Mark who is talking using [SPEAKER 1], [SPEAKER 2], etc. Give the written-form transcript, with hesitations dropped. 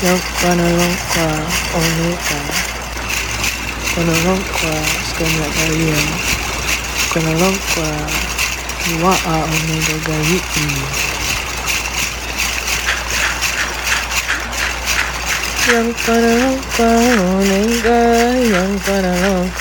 [SPEAKER 1] Yang panalongka oneka, panalongka skanya kaya, panalongka waa omega gayi. Yang panalongka oneka, yang panalongka.